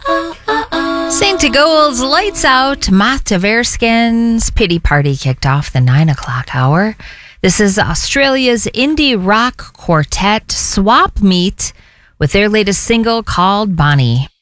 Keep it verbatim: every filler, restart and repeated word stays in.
Saint Gold's Lights Out, Matt Tverskin's Pity Party kicked off the nine o'clock hour. This is Australia's indie rock quartet Swap Meet with their latest single called Bonnie.